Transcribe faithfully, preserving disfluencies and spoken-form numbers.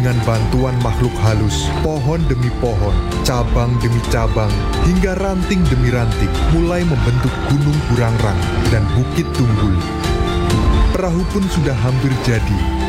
dengan bantuan makhluk halus, pohon demi pohon, cabang demi cabang, hingga ranting demi ranting, mulai membentuk gunung Burangrang dan Bukit Tunggul. Perahu pun sudah hampir jadi,